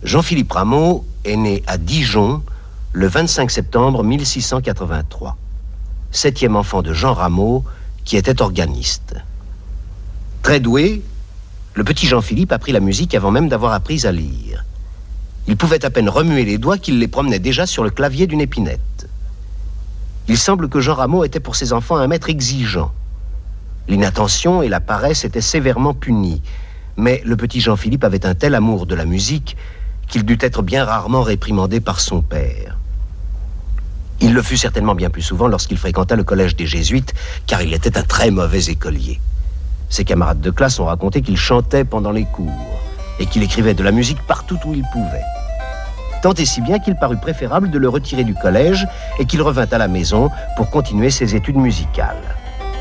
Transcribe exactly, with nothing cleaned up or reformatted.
Jean-Philippe Rameau est né à Dijon le vingt-cinq septembre mille six cent quatre-vingt-trois. Septième enfant de Jean Rameau, qui était organiste. Très doué, le petit Jean-Philippe apprit la musique avant même d'avoir appris à lire. Il pouvait à peine remuer les doigts qu'il les promenait déjà sur le clavier d'une épinette. Il semble que Jean Rameau était pour ses enfants un maître exigeant. L'inattention et la paresse étaient sévèrement punies, mais le petit Jean-Philippe avait un tel amour de la musique qu'il dut être bien rarement réprimandé par son père. Il le fut certainement bien plus souvent lorsqu'il fréquenta le collège des Jésuites, car il était un très mauvais écolier. Ses camarades de classe ont raconté qu'il chantait pendant les cours et qu'il écrivait de la musique partout où il pouvait. Tant et si bien qu'il parut préférable de le retirer du collège et qu'il revint à la maison pour continuer ses études musicales.